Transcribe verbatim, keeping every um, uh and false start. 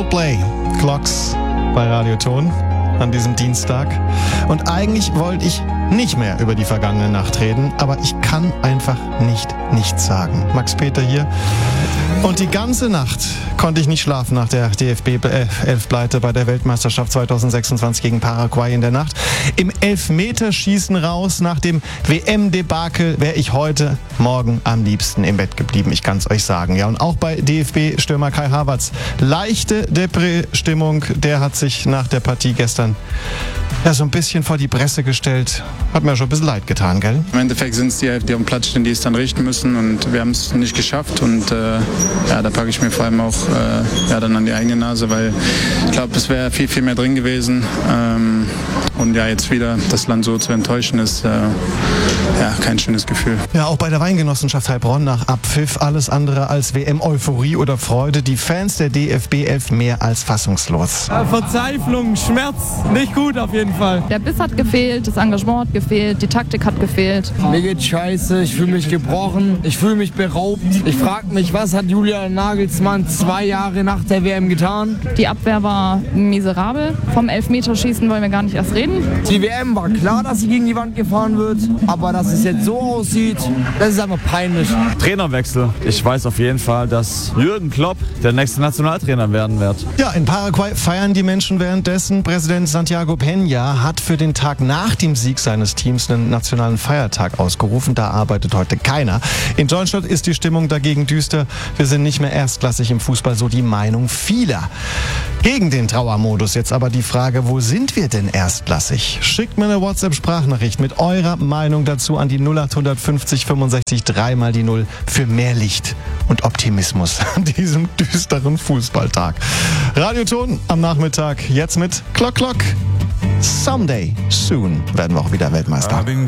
Coldplay, Clocks bei Radioton an diesem Dienstag. Und eigentlich wollte ich nicht mehr über die vergangene Nacht reden, aber ich kann einfach nicht nichts sagen. Max Peter hier. Und die ganze Nacht konnte ich nicht schlafen nach der D F B-Elfpleite bei der Weltmeisterschaft zweitausendsechsundzwanzig gegen Paraguay in der Nacht. Im Elfmeterschießen raus nach dem W M-Debakel wäre ich heute Morgen am liebsten im Bett geblieben. Ich kann es euch sagen. Ja, und auch bei D F B-Stürmer Kai Havertz. Leichte Depré-Stimmung. Der hat sich nach der Partie gestern ja so ein bisschen vor die Presse gestellt. Hat mir schon ein bisschen leid getan, gell? Im Endeffekt sind es die, die auf dem Platz stehen, die es dann richten müssen, und wir haben es nicht geschafft, und äh, ja, da packe ich mir vor allem auch äh, ja, dann an die eigene Nase, weil ich glaube, es wäre viel, viel mehr drin gewesen, ähm, und ja, jetzt wieder das Land so zu enttäuschen, ist äh, ja kein schönes Gefühl. Ja, auch bei der Weingenossenschaft Heilbronn nach Abpfiff alles andere als W M-Euphorie oder Freude. Die Fans der D F B elf mehr als fassungslos. Ja, Verzweiflung, Schmerz, nicht gut auf jeden Fall. Der Biss hat gefehlt, das Engagement hat gefehlt, die Taktik hat gefehlt. Mir geht's scheiße, ich fühle mich gebrochen, ich fühle mich beraubt. Ich frage mich, was hat Julian Nagelsmann zwei Jahre nach der W M getan? Die Abwehr war miserabel. Vom Elfmeterschießen wollen wir gar nicht erst reden. Die W M war klar, dass sie gegen die Wand gefahren wird, aber dass es jetzt so aussieht, das ist einfach peinlich. Trainerwechsel. Ich weiß auf jeden Fall, dass Jürgen Klopp der nächste Nationaltrainer werden wird. Ja, in Paraguay feiern die Menschen währenddessen. Präsident Santiago Peña hat für den Tag nach dem Sieg seines Teams einen nationalen Feiertag ausgerufen. Da arbeitet heute keiner. In Deutschland ist die Stimmung dagegen düster. Wir sind nicht mehr erstklassig im Fußball, so die Meinung vieler. Gegen den Trauermodus jetzt aber die Frage, wo sind wir denn erstklassig? Schickt mir eine WhatsApp-Sprachnachricht mit eurer Meinung dazu an die null acht fünfzig fünfundsechzig drei mal die null für mehr Licht und Optimismus an diesem düsteren Fußballtag. Radioton am Nachmittag, jetzt mit Clock Clock. Someday, soon werden wir auch wieder Weltmeister.